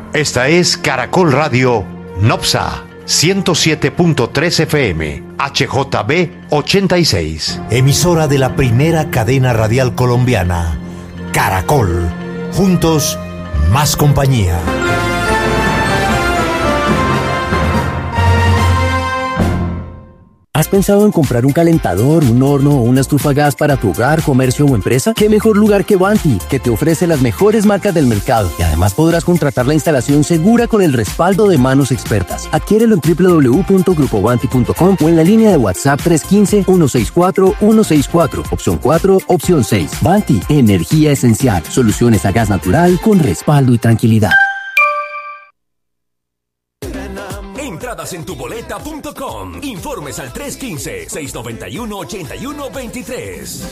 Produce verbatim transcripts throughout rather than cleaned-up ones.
Esta es Caracol Radio Nopsa ciento siete punto tres F M, H J B ochenta y seis. Emisora de la primera cadena radial colombiana, Caracol. Juntos, más compañía. ¿Has pensado en comprar un calentador, un horno o una estufa a gas para tu hogar, comercio o empresa? ¿Qué mejor lugar que Vanti, que te ofrece las mejores marcas del mercado? Y además podrás contratar la instalación segura con el respaldo de manos expertas. Adquiérelo en doble u doble u doble u punto grupo vanti punto com o en la línea de WhatsApp tres uno cinco, uno seis cuatro, uno seis cuatro, opción cuatro, opción seis. Vanti, energía esencial. Soluciones a gas natural con respaldo y tranquilidad. Entradas en tu boleta punto com. Informes al tres uno cinco, seis nueve uno, ocho uno dos tres.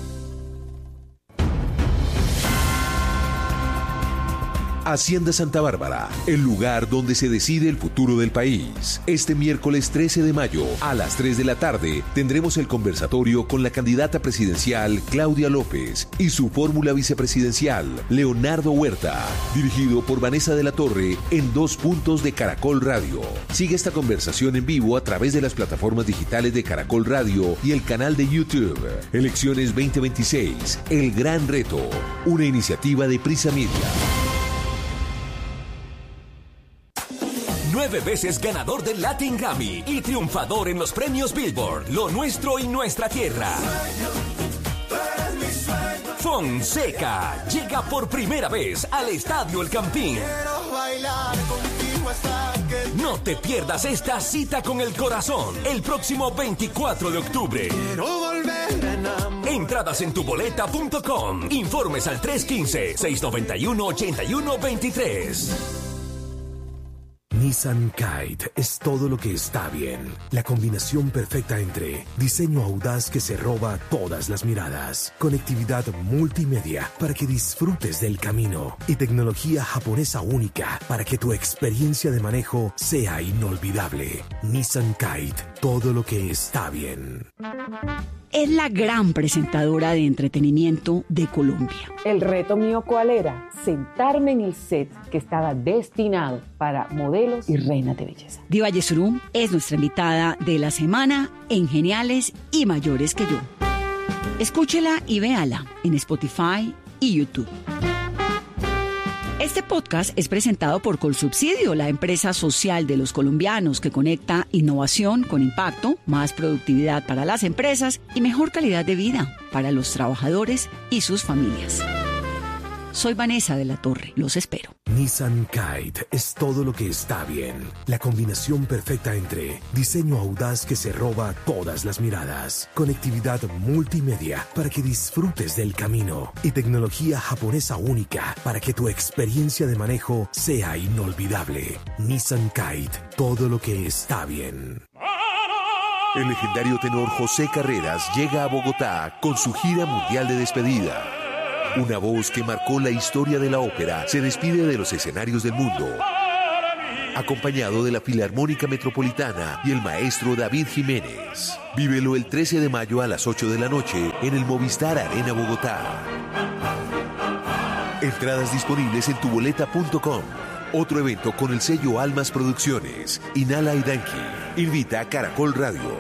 Hacienda Santa Bárbara, el lugar donde se decide el futuro del país. Este miércoles trece de mayo, a las tres de la tarde, tendremos el conversatorio con la candidata presidencial Claudia López y su fórmula vicepresidencial, Leonardo Huerta, dirigido por Vanessa de la Torre en dos puntos de Caracol Radio. Sigue esta conversación en vivo a través de las plataformas digitales de Caracol Radio y el canal de YouTube. Elecciones veinte veintiséis, el gran reto, una iniciativa de Prisa Media. Nueve veces ganador del Latin Grammy y triunfador en los premios Billboard, Lo Nuestro y Nuestra Tierra. Fonseca llega por primera vez al Estadio El Campín. No te pierdas esta cita con el corazón el próximo veinticuatro de octubre. Entradas en tu boleta punto com. Informes al tres uno cinco, seis nueve uno, ocho uno dos tres. Nissan Kite es todo lo que está bien. La combinación perfecta entre diseño audaz que se roba todas las miradas, conectividad multimedia para que disfrutes del camino y tecnología japonesa única para que tu experiencia de manejo sea inolvidable. Nissan Kite, todo lo que está bien. Es la gran presentadora de entretenimiento de Colombia. El reto mío, ¿cuál era? Sentarme en el set que estaba destinado para modelos y reinas de belleza. Diva Yesurum es nuestra invitada de la semana en Geniales y Mayores que Yo. Escúchela y véala en Spotify y YouTube. Este podcast es presentado por Colsubsidio, la empresa social de los colombianos que conecta innovación con impacto, más productividad para las empresas y mejor calidad de vida para los trabajadores y sus familias. Soy Vanessa de la Torre, los espero. Nissan Kite es todo lo que está bien. La combinación perfecta entre diseño audaz que se roba todas las miradas, conectividad multimedia para que disfrutes del camino y tecnología japonesa única para que tu experiencia de manejo sea inolvidable. Nissan Kite, todo lo que está bien. El legendario tenor José Carreras llega a Bogotá con su gira mundial de despedida. Una voz que marcó la historia de la ópera se despide de los escenarios del mundo, acompañado de la Filarmónica Metropolitana y el maestro David Jiménez. Vívelo el trece de mayo a las ocho de la noche en el Movistar Arena Bogotá. Entradas disponibles en tu boleta punto com. Otro evento con el sello Almas Producciones. Inhala y Danqui. Invita a Caracol Radio.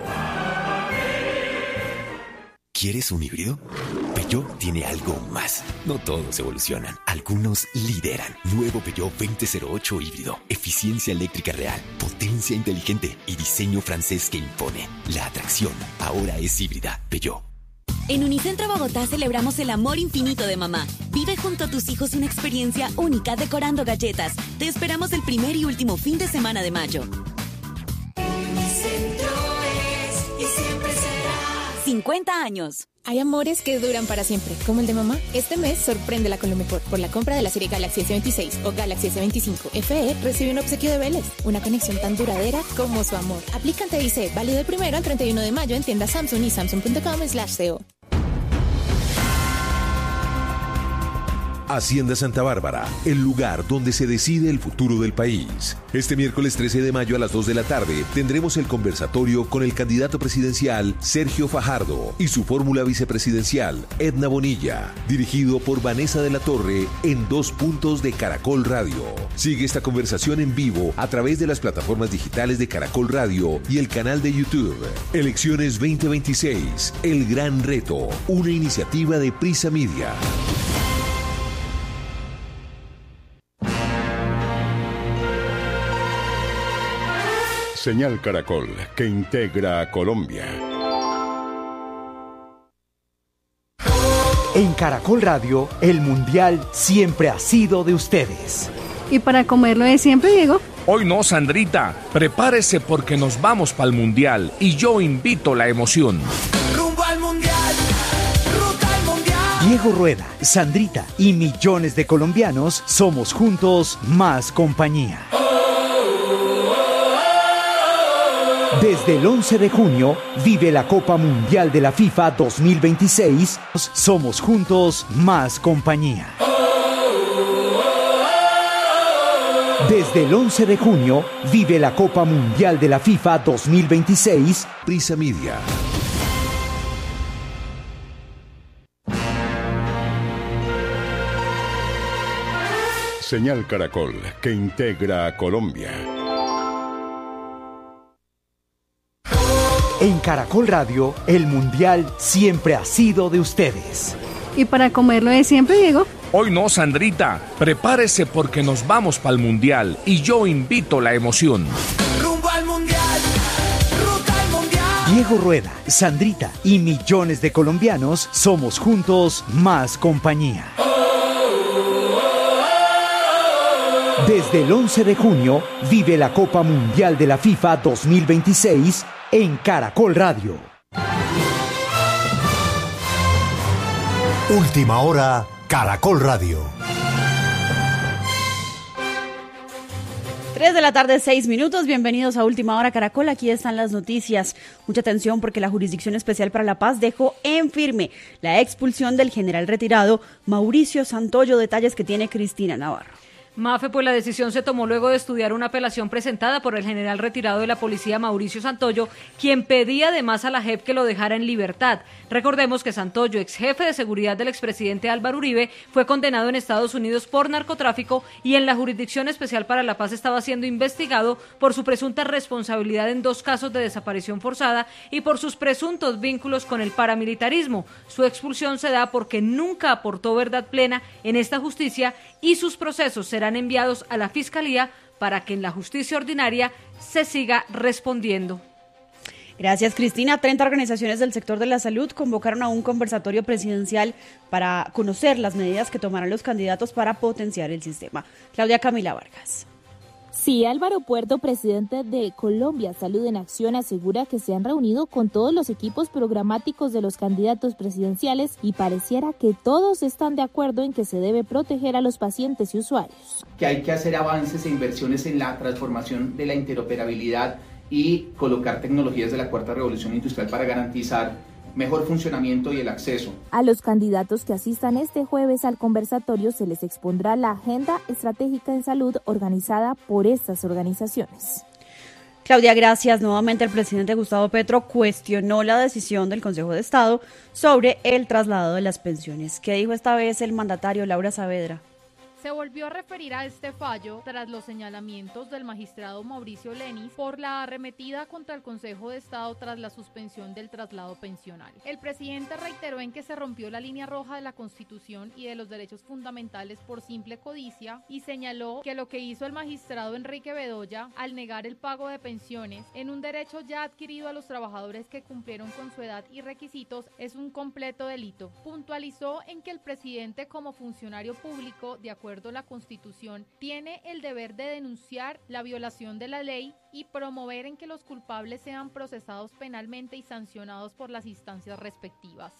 ¿Quieres un híbrido? Peugeot tiene algo más. No todos evolucionan, algunos lideran. Nuevo Peugeot veinte cero ocho híbrido. Eficiencia eléctrica real, potencia inteligente y diseño francés que impone. La atracción ahora es híbrida. Peugeot. En Unicentro Bogotá celebramos el amor infinito de mamá. Vive junto a tus hijos una experiencia única decorando galletas. Te esperamos el primer y último fin de semana de mayo. Unicentro es y siempre será. cincuenta años. Hay amores que duran para siempre, como el de mamá. Este mes sorpréndela con lo mejor. Por la compra de la serie Galaxy S veintiséis o Galaxy S veinticinco F E, recibe un obsequio de Vélez. Una conexión tan duradera como su amor. Aplica en T I C, válido el primero al treinta y uno de mayo en tiendas Samsung y samsung punto com slash co. Hacienda Santa Bárbara, el lugar donde se decide el futuro del país. Este miércoles trece de mayo a las dos de la tarde tendremos el conversatorio con el candidato presidencial Sergio Fajardo y su fórmula vicepresidencial Edna Bonilla, dirigido por Vanessa de la Torre en dos puntos de Caracol Radio. Sigue esta conversación en vivo a través de las plataformas digitales de Caracol Radio y el canal de YouTube. Elecciones veinte veintiséis, el gran reto, una iniciativa de Prisa Media. Señal Caracol, que integra a Colombia. En Caracol Radio, el Mundial siempre ha sido de ustedes. ¿Y para comerlo de siempre, Diego? Hoy no, Sandrita. Prepárese porque nos vamos para el Mundial y yo invito la emoción. Rumbo al Mundial, ruta al Mundial. Diego Rueda, Sandrita y millones de colombianos somos juntos más compañía. Desde el once de junio, vive la Copa Mundial de la FIFA dos mil veintiséis. Somos juntos más compañía. Desde el once de junio, vive la Copa Mundial de la FIFA dos mil veintiséis. Prisa Media. Señal Caracol, que integra a Colombia. En Caracol Radio, el Mundial siempre ha sido de ustedes. ¿Y para comerlo de siempre, Diego? Hoy no, Sandrita. Prepárese porque nos vamos para el Mundial y yo invito la emoción. Rumbo al Mundial, ruta al Mundial. Diego Rueda, Sandrita y millones de colombianos somos juntos más compañía. Desde el once de junio, vive la Copa Mundial de la FIFA dos mil veintiséis en Caracol Radio. Última hora, Caracol Radio. tres de la tarde, seis minutos. Bienvenidos a Última Hora Caracol. Aquí están las noticias. Mucha atención porque la Jurisdicción Especial para la Paz dejó en firme la expulsión del general retirado Mauricio Santoyo. Detalles que tiene Cristina Navarro. Mafe, pues la decisión se tomó luego de estudiar una apelación presentada por el general retirado de la policía Mauricio Santoyo, quien pedía además a la J E P que lo dejara en libertad. Recordemos que Santoyo, ex jefe de seguridad del expresidente Álvaro Uribe, fue condenado en Estados Unidos por narcotráfico y en la Jurisdicción Especial para la Paz estaba siendo investigado por su presunta responsabilidad en dos casos de desaparición forzada y por sus presuntos vínculos con el paramilitarismo. Su expulsión se da porque nunca aportó verdad plena en esta justicia y sus procesos serán enviados a la Fiscalía para que en la justicia ordinaria se siga respondiendo. Gracias, Cristina. treinta organizaciones del sector de la salud convocaron a un conversatorio presidencial para conocer las medidas que tomarán los candidatos para potenciar el sistema. Claudia Camila Vargas. Sí, Álvaro Puerto, presidente de Colombia Salud en Acción, asegura que se han reunido con todos los equipos programáticos de los candidatos presidenciales y pareciera que todos están de acuerdo en que se debe proteger a los pacientes y usuarios. Que hay que hacer avances e inversiones en la transformación de la interoperabilidad y colocar tecnologías de la cuarta revolución industrial para garantizar mejor funcionamiento y el acceso. A los candidatos que asistan este jueves al conversatorio se les expondrá la agenda estratégica en salud organizada por estas organizaciones. Claudia, gracias. Nuevamente el presidente Gustavo Petro cuestionó la decisión del Consejo de Estado sobre el traslado de las pensiones. ¿Qué dijo esta vez el mandatario Laura Saavedra? Se volvió a referir a este fallo tras los señalamientos del magistrado Mauricio Lenis por la arremetida contra el Consejo de Estado tras la suspensión del traslado pensional. El presidente reiteró en que se rompió la línea roja de la Constitución y de los derechos fundamentales por simple codicia y señaló que lo que hizo el magistrado Enrique Bedoya al negar el pago de pensiones en un derecho ya adquirido a los trabajadores que cumplieron con su edad y requisitos es un completo delito. Puntualizó en que el presidente como funcionario público, de acuerdo a la Constitución, tiene el deber de denunciar la violación de la ley y promover en que los culpables sean procesados penalmente y sancionados por las instancias respectivas.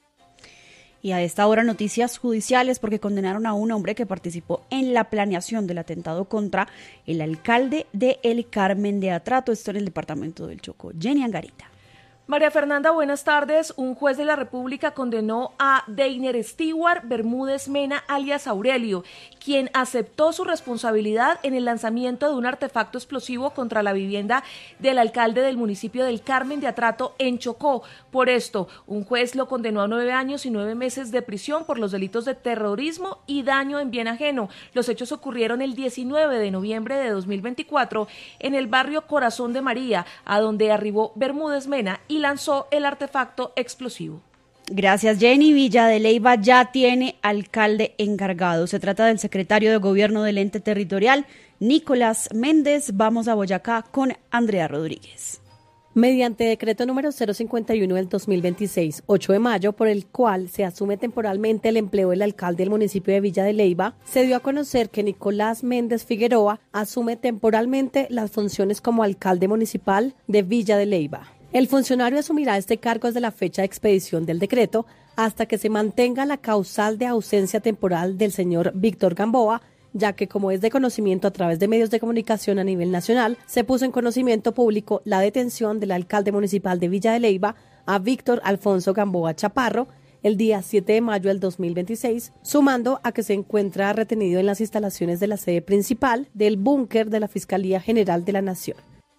Y a esta hora noticias judiciales porque condenaron a un hombre que participó en la planeación del atentado contra el alcalde de El Carmen de Atrato, esto en el departamento del Chocó. Jenny Angarita. María Fernanda, buenas tardes. Un juez de la República condenó a Deiner Stewart Bermúdez Mena, alias Aurelio, quien aceptó su responsabilidad en el lanzamiento de un artefacto explosivo contra la vivienda del alcalde del municipio del Carmen de Atrato, en Chocó. Por esto, un juez lo condenó a nueve años y nueve meses de prisión por los delitos de terrorismo y daño en bien ajeno. Los hechos ocurrieron el diecinueve de noviembre de dos mil veinticuatro en el barrio Corazón de María, a donde arribó Bermúdez Mena y lanzó el artefacto explosivo. Gracias, Jenny. Villa de Leyva ya tiene alcalde encargado. Se trata del secretario de Gobierno del ente territorial, Nicolás Méndez. Vamos a Boyacá con Andrea Rodríguez. Mediante decreto número cero cincuenta y uno del dos mil veintiséis, ocho de mayo, por el cual se asume temporalmente el empleo del alcalde del municipio de Villa de Leyva, se dio a conocer que Nicolás Méndez Figueroa asume temporalmente las funciones como alcalde municipal de Villa de Leyva. El funcionario asumirá este cargo desde la fecha de expedición del decreto hasta que se mantenga la causal de ausencia temporal del señor Víctor Gamboa, ya que, como es de conocimiento a través de medios de comunicación a nivel nacional, se puso en conocimiento público la detención del alcalde municipal de Villa de Leyva, a Víctor Alfonso Gamboa Chaparro, el día siete de mayo del dos mil veintiséis, sumando a que se encuentra retenido en las instalaciones de la sede principal del búnker de la Fiscalía General de la Nación.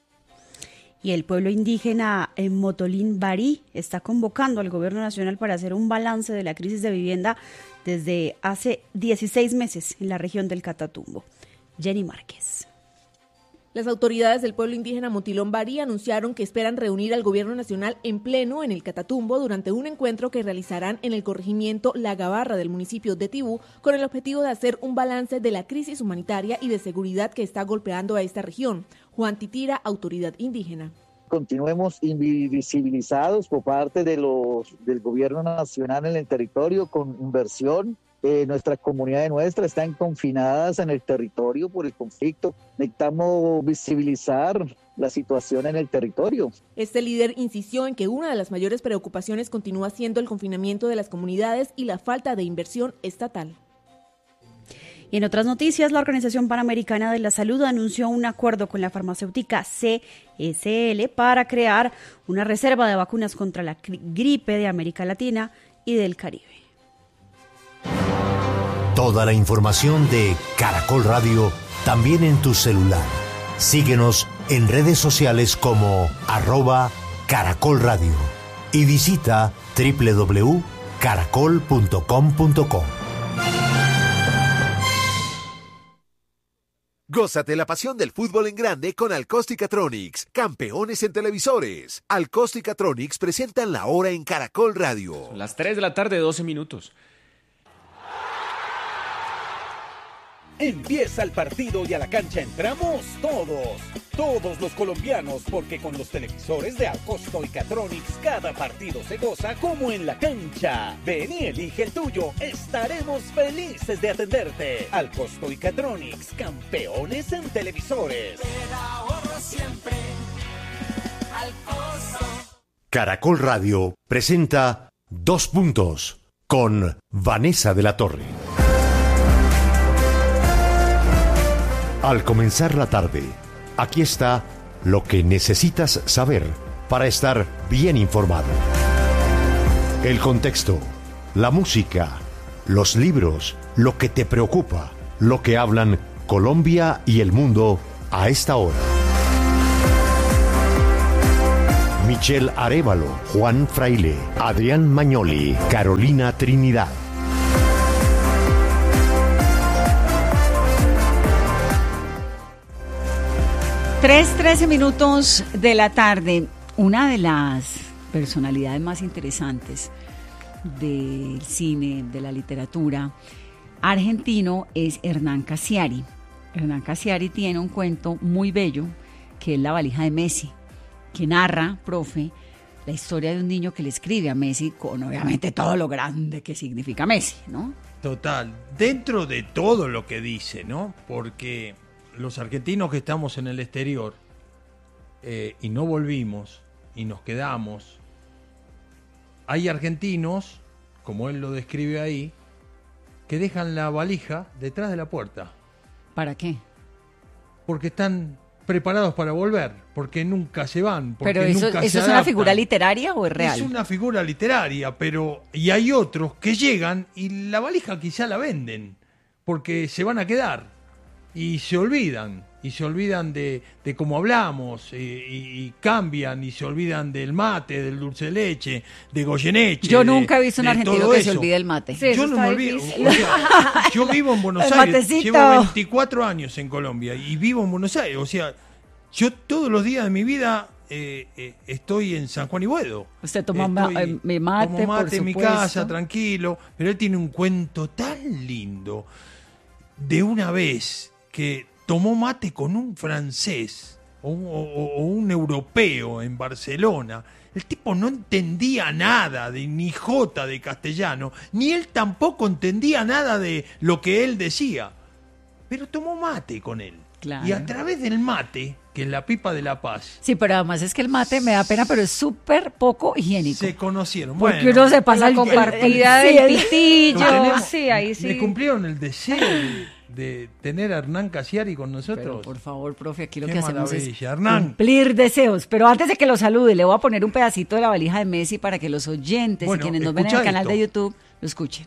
Y el pueblo indígena en Motolín Barí está convocando al gobierno nacional para hacer un balance de la crisis de vivienda desde hace dieciséis meses en la región del Catatumbo. Jenny Márquez. Las autoridades del pueblo indígena Motilón Barí anunciaron que esperan reunir al gobierno nacional en pleno en el Catatumbo durante un encuentro que realizarán en el corregimiento La Gabarra del municipio de Tibú, con el objetivo de hacer un balance de la crisis humanitaria y de seguridad que está golpeando a esta región. Juan Titira, autoridad indígena. Continuemos invisibilizados por parte de los del gobierno nacional en el territorio con inversión. Eh, nuestras comunidades nuestras están confinadas en el territorio por el conflicto. Necesitamos visibilizar la situación en el territorio. Este líder insistió en que una de las mayores preocupaciones continúa siendo el confinamiento de las comunidades y la falta de inversión estatal. Y en otras noticias, la Organización Panamericana de la Salud anunció un acuerdo con la farmacéutica C S L para crear una reserva de vacunas contra la gripe de América Latina y del Caribe. Toda la información de Caracol Radio también en tu celular. Síguenos en redes sociales como arroba Caracol Radio y visita doble u doble u doble u punto caracol punto com punto co. Gózate la pasión del fútbol en grande con Alcosticatronics, campeones en televisores. Alcosticatronics presentan la hora en Caracol Radio. Son las tres de la tarde, doce minutos. Empieza el partido y a la cancha entramos todos, todos los colombianos, porque con los televisores de Alcosticatronics cada partido se goza como en la cancha. Ven y elige el tuyo, estaremos felices de atenderte. Alcosticatronics, campeones en televisores. Te ahorro siempre, Alcosto. Caracol Radio presenta Dos Puntos con Vanessa de la Torre. Al comenzar la tarde, aquí está lo que necesitas saber para estar bien informado. El contexto, la música, los libros, lo que te preocupa, lo que hablan Colombia y el mundo a esta hora. Michelle Arévalo, Juan Fraile, Adrián Mañoli, Carolina Trinidad. tres, trece minutos de la tarde. Una de las personalidades más interesantes del cine, de la literatura argentino es Hernán Casiari. Hernán Casiari tiene un cuento muy bello que es La valija de Messi, que narra, profe, la historia de un niño que le escribe a Messi con obviamente todo lo grande que significa Messi, ¿no? Total, dentro de todo lo que dice, ¿no? Porque los argentinos que estamos en el exterior eh, y no volvimos y nos quedamos, hay argentinos, como él lo describe ahí, que dejan la valija detrás de la puerta. ¿Para qué? Porque están preparados para volver, porque nunca se van. Porque ¿Pero eso, nunca eso se es una adaptan. figura literaria o es real? Es una figura literaria, pero y hay otros que llegan y la valija quizá la venden, porque se van a quedar y se olvidan, y se olvidan de, de cómo hablamos, y, y, y cambian, y se olvidan del mate, del dulce de leche, de Goyeneche. Yo de- nunca he visto un de argentino todo que eso. se olvide el mate. Sí, yo no me olvido. O sea, yo vivo en Buenos El Aires, matecito. llevo veinticuatro años en Colombia y vivo en Buenos Aires. O sea, yo todos los días de mi vida eh, eh, estoy en San Juan y Boedo. Usted toma ma- Estoy- eh, mi mate, tomo mate por en mi supuesto. casa, tranquilo. Pero él tiene un cuento tan lindo de una vez que tomó mate con un francés o un, o- o un europeo en Barcelona. El tipo no entendía nada de ni jota de castellano, ni él tampoco entendía nada de lo que él decía. Pero tomó mate con él. Claro. Y a través del mate, que es la pipa de la paz, Sí, pero además es que el mate me da pena, pero es súper poco higiénico. se conocieron. Porque Bueno, uno se pasa La el- compartida el- del el- pitillo. Lo tenemos. Sí, ahí sí. Me cumplieron el deseo de, de tener a Hernán Casiari con nosotros. Pero, por favor, profe, aquí lo Qué que hacemos es maravilla, Hernán. cumplir deseos. Pero antes de que lo salude, le voy a poner un pedacito de la valija de Messi para que los oyentes Bueno, y quienes nos ven en el escucha canal esto. de YouTube lo escuchen.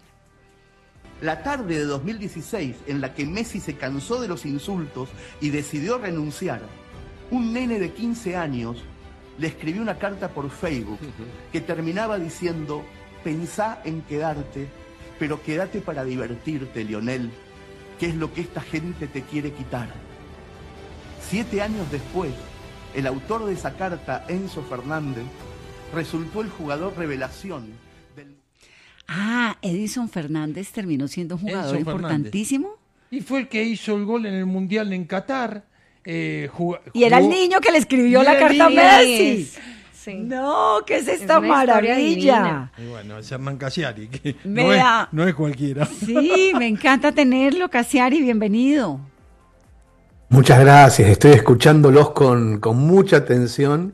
La tarde de dos mil dieciséis, en la que Messi se cansó de los insultos y decidió renunciar, un nene de quince años le escribió una carta por Facebook que terminaba diciendo: pensá en quedarte, pero quédate para divertirte, Lionel, que es lo que esta gente te quiere quitar. Siete años después, el autor de esa carta, Enzo Fernández, resultó el jugador revelación del... Ah, Edison Fernández terminó siendo un jugador Enzo Fernández. importantísimo. Y fue el que hizo el gol en el Mundial en Qatar. eh, jugó- Y era el jugó- niño que le escribió Y la era el carta a niño. Messi. Sí. No, ¿qué es esta una historia maravilla? divina. Y bueno, es Hernán Casiari, que Me no es, da- no es cualquiera. Sí, me encanta tenerlo, Casiari, bienvenido. Muchas gracias, estoy escuchándolos con, con mucha atención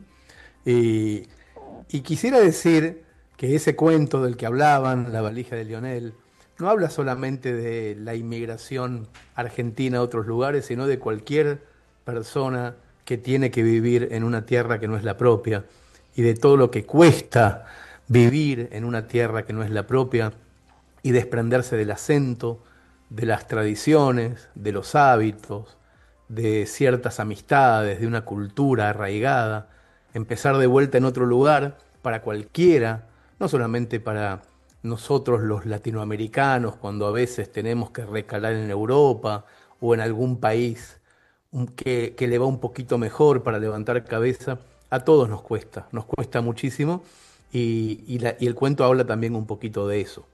y, y quisiera decir que ese cuento del que hablaban, La valija de Lionel, no habla solamente de la inmigración argentina a otros lugares, sino de cualquier persona que tiene que vivir en una tierra que no es la propia y de todo lo que cuesta vivir en una tierra que no es la propia y desprenderse del acento, de las tradiciones, de los hábitos, de ciertas amistades, de una cultura arraigada, empezar de vuelta en otro lugar para cualquiera, no solamente para nosotros los latinoamericanos, cuando a veces tenemos que recalar en Europa o en algún país un- que, que le va un poquito mejor para levantar cabeza, a todos nos cuesta, nos cuesta muchísimo y, y, la- y el cuento habla también un poquito de eso.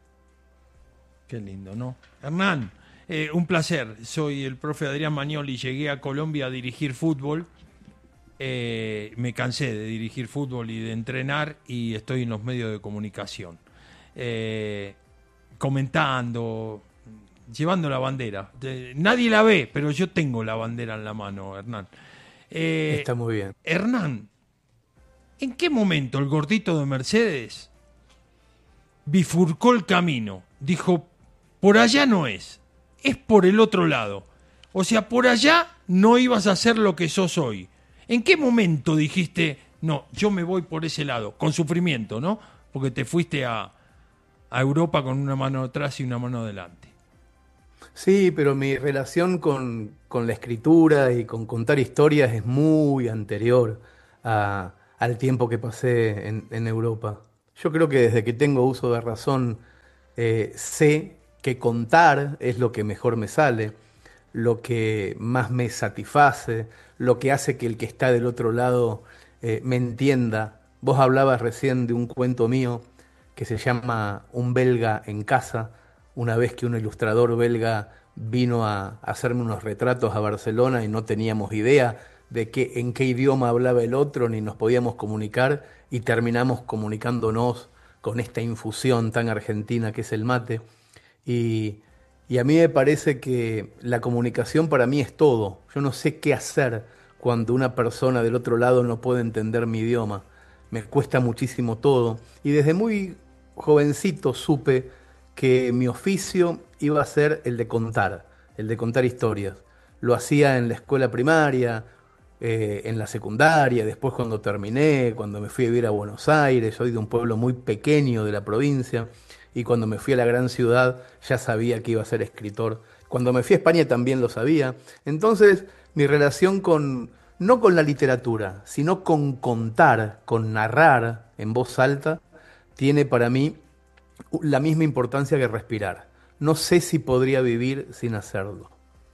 Qué lindo, ¿no? Hernán, eh, un placer. Soy el profe Adrián Magnoli. Llegué a Colombia a dirigir fútbol. Eh, me cansé de dirigir fútbol y de entrenar y estoy en los medios de comunicación. Eh, comentando, llevando la bandera. Eh, nadie la ve, pero yo tengo la bandera en la mano, Hernán. Eh, Está muy bien. Hernán, ¿en qué momento el gordito de Mercedes bifurcó el camino? Dijo, por allá no es, es por el otro lado. O sea, por allá no ibas a hacer lo que sos hoy. ¿En qué momento dijiste, no, yo me voy por ese lado? Con sufrimiento, ¿no? Porque te fuiste a, a Europa con una mano atrás y una mano adelante. Sí, pero mi relación con, con la escritura y con contar historias es muy anterior a- al tiempo que pasé en, en Europa. Yo creo que desde que tengo uso de razón eh, sé que contar es lo que mejor me sale, lo que más me satisface, lo que hace que el que está del otro lado eh, me entienda. Vos hablabas recién de un cuento mío que se llama Un belga en casa, una vez que un ilustrador belga vino a hacerme unos retratos a Barcelona y no teníamos idea de qué, en qué idioma hablaba el otro, ni nos podíamos comunicar, y terminamos comunicándonos con esta infusión tan argentina que es el mate. Y, y a mí me parece que la comunicación para mí es todo. Yo no sé qué hacer cuando una persona del otro lado no puede entender mi idioma. Me cuesta muchísimo todo. Y desde muy jovencito supe que mi oficio iba a ser el de contar, el de contar historias. Lo hacía en la escuela primaria, eh, en la secundaria, después cuando terminé, cuando me fui a vivir a Buenos Aires. Soy de un pueblo muy pequeño de la provincia, y cuando me fui a la gran ciudad ya sabía que iba a ser escritor. Cuando me fui a España también lo sabía. Entonces, mi relación con, no con la literatura, sino con contar, con narrar en voz alta, tiene para mí la misma importancia que respirar. No sé si podría vivir sin hacerlo.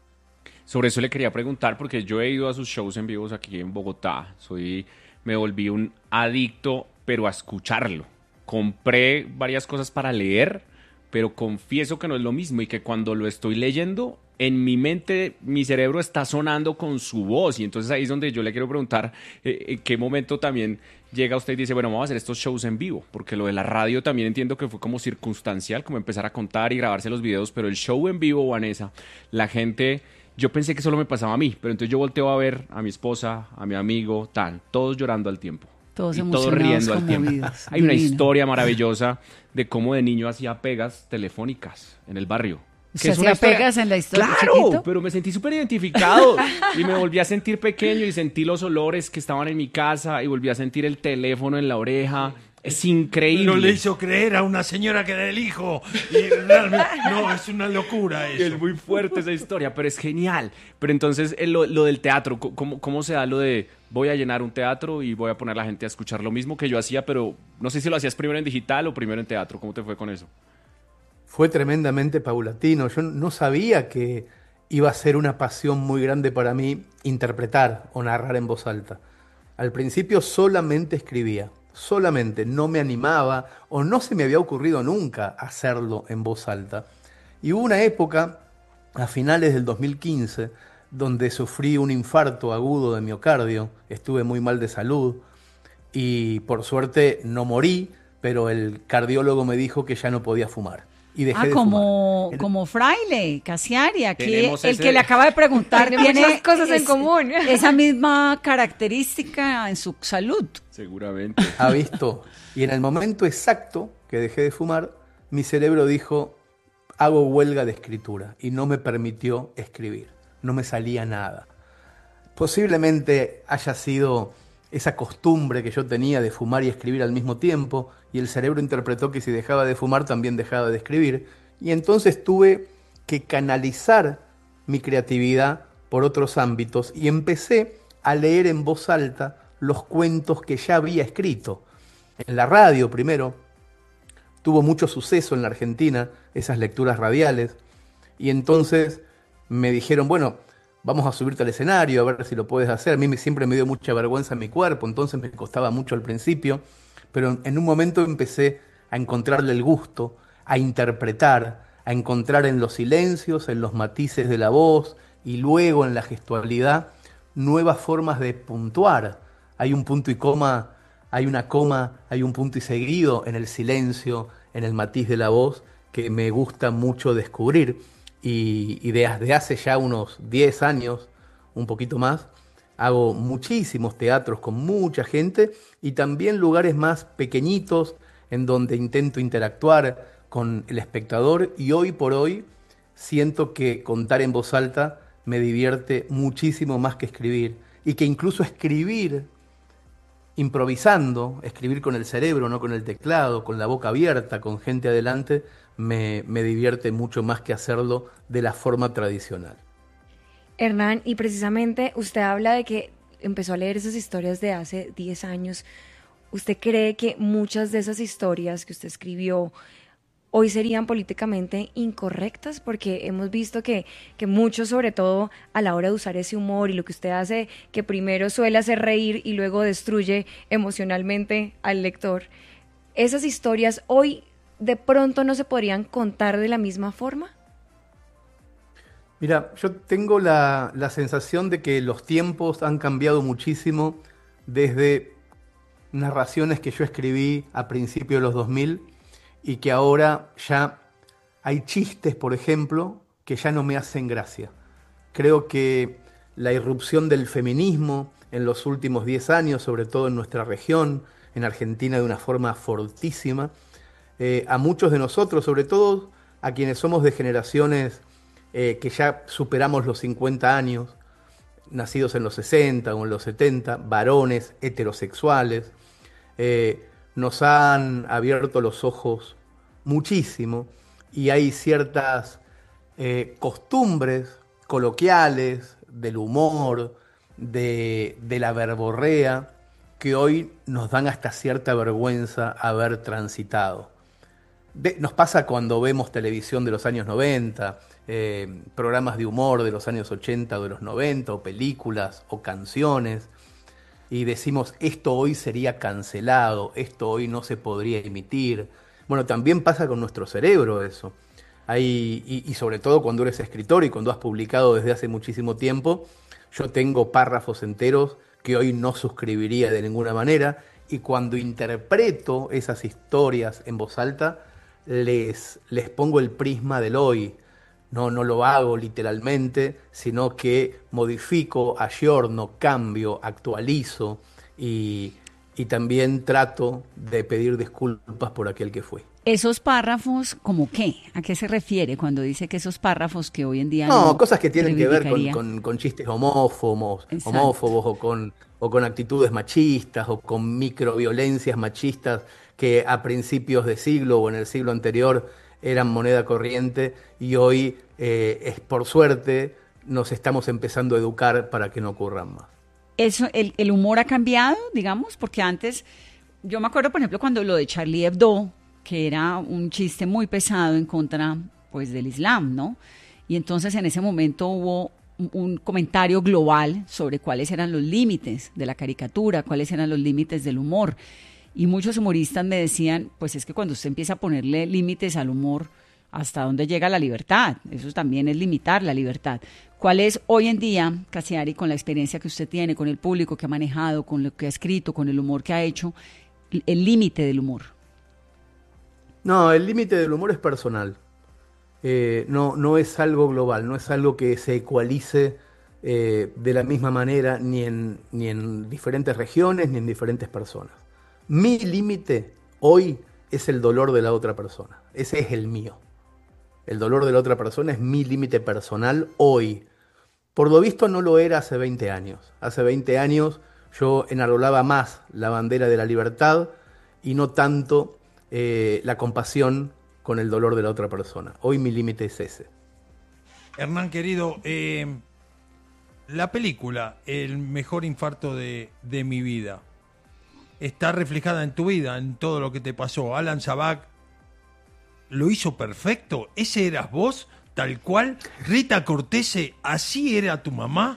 Sobre eso le quería preguntar, porque yo he ido a sus shows en vivos aquí en Bogotá. Soy, me volví un adicto, pero a escucharlo. Compré varias cosas para leer, pero confieso que no es lo mismo, y que cuando lo estoy leyendo, en mi mente, mi cerebro está sonando con su voz. Y entonces ahí es donde yo le quiero preguntar eh, en qué momento también llega usted y dice, bueno, vamos a hacer estos shows en vivo, porque lo de la radio también entiendo que fue como circunstancial, como empezar a contar y grabarse los videos, pero el show en vivo, Vanessa, la gente, yo pensé que solo me pasaba a mí, pero entonces yo volteo a ver a mi esposa, a mi amigo, tal, todos llorando al tiempo. Todos y emocionados, todos riendo al tiempo. conmovidos. Hay una Divino. historia maravillosa de cómo de niño hacía pegas telefónicas en el barrio. ¿Usted hacía pegas en la historia, Claro, chiquito? pero me sentí súper identificado y me volví a sentir pequeño y sentí los olores que estaban en mi casa y volví a sentir el teléfono en la oreja. Es increíble. No le hizo creer a una señora que era el hijo. Y realmente, no, es una locura eso. Es muy fuerte esa historia, pero es genial. Pero entonces, eh, lo, lo del teatro, ¿cómo, ¿cómo se da lo de voy a llenar un teatro y voy a poner a la gente a escuchar lo mismo que yo hacía, pero no sé si lo hacías primero en digital o primero en teatro? ¿Cómo te fue con eso? Fue tremendamente paulatino. Yo no sabía que iba a ser una pasión muy grande para mí interpretar o narrar en voz alta. Al principio solamente escribía, solamente, no me animaba o no se me había ocurrido nunca hacerlo en voz alta. Y hubo una época, a finales del dos mil quince, donde sufrí un infarto agudo de miocardio, estuve muy mal de salud y por suerte no morí, pero el cardiólogo me dijo que ya no podía fumar. Y dejé Ah, de como, fumar. como Fraile, Casiari, aquí Tenemos el ese- que le acaba de preguntar Tiene tiene muchas cosas en común. esa misma característica en su salud. Seguramente. Ha visto. Y en el momento exacto que dejé de fumar, mi cerebro dijo, hago huelga de escritura, y no me permitió escribir. No me salía nada. Posiblemente haya sido esa costumbre que yo tenía de fumar y escribir al mismo tiempo, y el cerebro interpretó que si dejaba de fumar también dejaba de escribir, y entonces tuve que canalizar mi creatividad por otros ámbitos y empecé a leer en voz alta los cuentos que ya había escrito. En la radio primero, tuvo mucho suceso en la Argentina esas lecturas radiales, y entonces me dijeron, bueno, vamos a subirte al escenario a ver si lo puedes hacer. A mí me, siempre me dio mucha vergüenza en mi cuerpo, entonces me costaba mucho al principio, pero en un momento empecé a encontrarle el gusto, a interpretar, a encontrar en los silencios, en los matices de la voz y luego en la gestualidad nuevas formas de puntuar. Hay un punto y coma, hay una coma, hay un punto y seguido en el silencio, en el matiz de la voz, que me gusta mucho descubrir. Y, y desde hace ya unos diez años, un poquito más, hago muchísimos teatros con mucha gente y también lugares más pequeñitos en donde intento interactuar con el espectador, y hoy por hoy siento que contar en voz alta me divierte muchísimo más que escribir, y que incluso escribir improvisando, escribir con el cerebro, no con el teclado, con la boca abierta, con gente adelante, me, me divierte mucho más que hacerlo de la forma tradicional. Hernán, y precisamente usted habla de que empezó a leer esas historias de hace diez años. ¿Usted cree que muchas de esas historias que usted escribió hoy serían políticamente incorrectas? Porque hemos visto que, que muchos, sobre todo a la hora de usar ese humor y lo que usted hace, que primero suele hacer reír y luego destruye emocionalmente al lector, esas historias hoy de pronto no se podrían contar de la misma forma. Mira, yo tengo la, la sensación de que los tiempos han cambiado muchísimo desde narraciones que yo escribí a principios de los dos mil y que ahora ya hay chistes, por ejemplo, que ya no me hacen gracia. Creo que la irrupción del feminismo en los últimos diez años, sobre todo en nuestra región, en Argentina de una forma fortísima, eh, a muchos de nosotros, sobre todo a quienes somos de generaciones Eh, que ya superamos los cincuenta años, nacidos en los sesenta o en los setenta, varones heterosexuales, eh, nos han abierto los ojos muchísimo y hay ciertas eh, costumbres coloquiales del humor, de, de la verborrea, que hoy nos dan hasta cierta vergüenza haber transitado. De, nos pasa cuando vemos televisión de los años noventa, eh, programas de humor de los años ochenta o de los noventa, o películas o canciones, y decimos, esto hoy sería cancelado, esto hoy no se podría emitir. Bueno, también pasa con nuestro cerebro eso. Hay, y, y sobre todo cuando eres escritor y cuando has publicado desde hace muchísimo tiempo, yo tengo párrafos enteros que hoy no suscribiría de ninguna manera, y cuando interpreto esas historias en voz alta, les, les pongo el prisma del hoy. No, no lo hago literalmente, sino que modifico, ayorno, cambio, actualizo y, y también trato de pedir disculpas por aquel que fue. ¿Esos párrafos, como qué? ¿A qué se refiere cuando dice que esos párrafos que hoy en día no... No, cosas que tienen que ver con, con, con chistes homófobos, homófobos o con, o con actitudes machistas o con microviolencias machistas que a principios de siglo o en el siglo anterior eran moneda corriente y hoy, eh, es por suerte, nos estamos empezando a educar para que no ocurran más. Eso, el, el humor ha cambiado, digamos, porque antes, yo me acuerdo, por ejemplo, cuando lo de Charlie Hebdo, que era un chiste muy pesado en contra, pues, del Islam, ¿no? Y entonces en ese momento hubo un, un comentario global sobre cuáles eran los límites de la caricatura, cuáles eran los límites del humor. Y muchos humoristas me decían, pues es que cuando usted empieza a ponerle límites al humor, ¿hasta dónde llega la libertad? Eso también es limitar la libertad. ¿Cuál es hoy en día, Cassiari, con la experiencia que usted tiene, con el público que ha manejado, con lo que ha escrito, con el humor que ha hecho, el límite del humor? No, el límite del humor es personal. Eh, no, no es algo global, no es algo que se ecualice eh, de la misma manera ni en, ni en diferentes regiones ni en diferentes personas. Mi límite hoy es el dolor de la otra persona. Ese es el mío. El dolor de la otra persona es mi límite personal hoy. Por lo visto no lo era hace veinte años. Hace veinte años yo enarbolaba más la bandera de la libertad y no tanto eh, la compasión con el dolor de la otra persona. Hoy mi límite es ese. Hernán, querido, eh, la película El mejor infarto de, de mi vida está reflejada en tu vida, en todo lo que te pasó. Alan Sabac lo hizo perfecto. ¿Ese eras vos, tal cual? Rita Cortese, ¿así era tu mamá?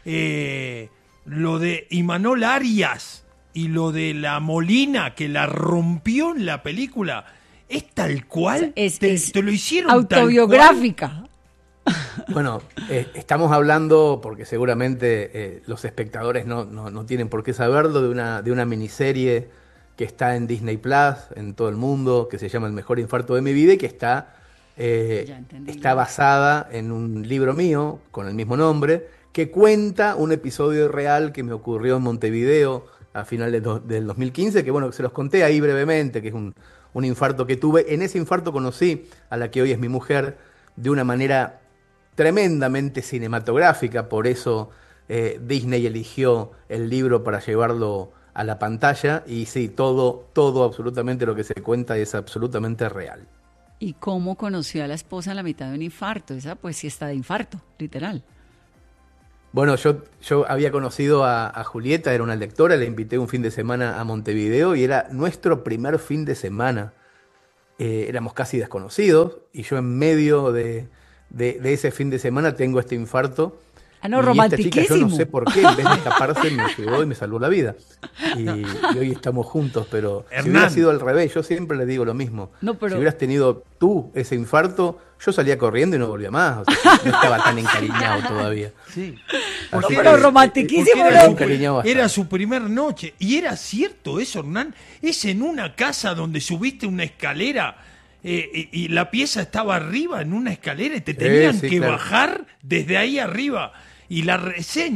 Eh, lo de Imanol Arias y lo de la Molina, que la rompió en la película, ¿es tal cual? Es, ¿Te, es te lo hicieron autobiográfica. Tal cual? Bueno, eh, estamos hablando, porque seguramente eh, los espectadores no, no, no tienen por qué saberlo, de una, de una miniserie que está en Disney Plus, en todo el mundo, que se llama El mejor infarto de mi vida y que está, eh, está basada en un libro mío con el mismo nombre, que cuenta un episodio real que me ocurrió en Montevideo a finales do, del dos mil quince, que bueno, se los conté ahí brevemente, que es un, un infarto que tuve. En ese infarto conocí a la que hoy es mi mujer de una manera tremendamente cinematográfica, por eso eh, Disney eligió el libro para llevarlo a la pantalla, y sí, todo, todo absolutamente lo que se cuenta es absolutamente real. ¿Y cómo conoció a la esposa en la mitad de un infarto? Esa pues sí está de infarto, literal. Bueno, yo, yo había conocido a, a Julieta, era una lectora, la invité un fin de semana a Montevideo y era nuestro primer fin de semana. Eh, éramos casi desconocidos y yo en medio de... De, de ese fin de semana tengo este infarto. Ah, no, y romantiquísimo. Esta chica, yo no sé por qué, en vez de escaparse, me ayudó y me salvó la vida. Y, y hoy estamos juntos, pero Hernán. Si hubiera sido al revés, yo siempre le digo lo mismo. No, pero... Si hubieras tenido tú ese infarto, yo salía corriendo y no volvía más. O sea, no estaba tan encariñado todavía. Sí. No, pero romantiquísimo, era, ¿no? su, era su primer noche. Y era cierto eso, Hernán. Es en una casa donde subiste una escalera. Eh, y, y la pieza estaba arriba en una escalera y te tenían sí, sí, que claro. bajar desde ahí arriba. Y la reseña